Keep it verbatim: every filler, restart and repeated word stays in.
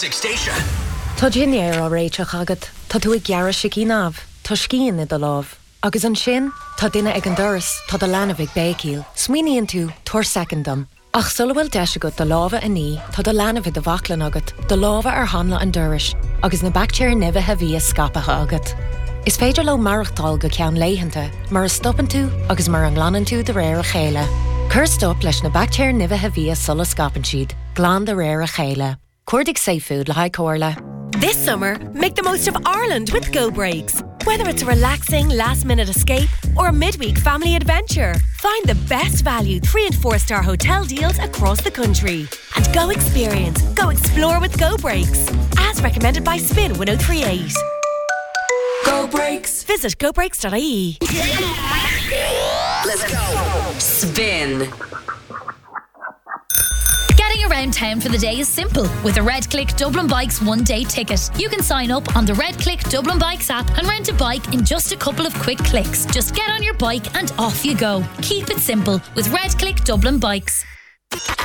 music station. Tá dinnéir á réiteach agat, tá tú ag gearra sicí náb, tá scían i do láb. Agus an sin, tá duine ag an doras, tá do leanamh ag bécíl, smuoíonn tú tuair secondam. Ach sulhfuil deis agat do lábha a ní, tá do leanamh do bhaclan agat, do lábha ar hanla an doras, agus na bactéir nibhe bhí scapatha agat. Is féidir le marachtáil go ceann léihananta, mar a stoppan tú agus mar an ghlanan tú de réir a chéile. Cur stop leis na bactéir nibhe bhí sulla scapan siad, glán de réir a chéile. Cuirdig Seafood le haid cóirla. This summer, make the most of Ireland with Go Breaks. Whether it's a relaxing last-minute escape or a midweek family adventure, find the best value three and four star hotel deals across the country. And go experience, go explore with Go Breaks. As recommended by Spin one oh three eight. Go Breaks. Visit go breaks dot I E. Let's go. Spin. Getting around town for the day is simple with a Red Click Dublin Bikes one-day ticket. You can sign up on the Red Click Dublin Bikes app and rent a bike in just a couple of quick clicks. Just get on your bike and off you go. Keep it simple with Red Click Dublin Bikes.